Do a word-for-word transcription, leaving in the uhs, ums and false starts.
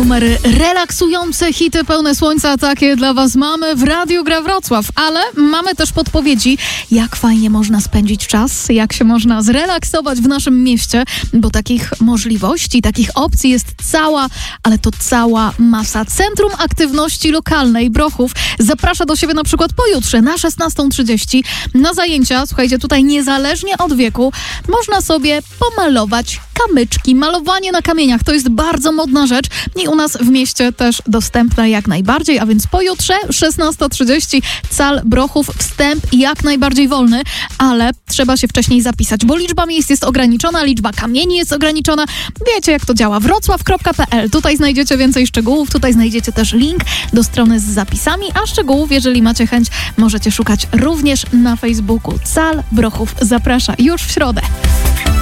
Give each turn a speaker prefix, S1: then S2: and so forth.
S1: numery relaksujące, hity pełne słońca, takie dla was mamy w Radiu Gra Wrocław, ale mamy też podpowiedzi, jak fajnie można spędzić czas, jak się można zrelaksować w naszym mieście, bo takich możliwości, takich opcji jest cała, ale to cała masa. Centrum Aktywności Lokalnej Brochów zaprasza do siebie na przykład pojutrze na szesnastą trzydzieści na zajęcia. Słuchajcie, tutaj niezależnie od wieku można sobie pomalować kamyczki. Malowanie na kamieniach to jest bardzo modna rzecz i u nas w mieście też dostępna jak najbardziej, a więc pojutrze szesnasta trzydzieści Cal Brochów, wstęp jak najbardziej wolny, ale trzeba się wcześniej zapisać, bo liczba miejsc jest ograniczona, liczba kamieni jest ograniczona. Wiecie, jak to działa. wrocław kropka p l. Tutaj znajdziecie więcej szczegółów, tutaj znajdziecie też link do strony z zapisami, a szczegółów, jeżeli macie chęć, możecie szukać również na Facebooku. Cal Brochów zaprasza już w środę.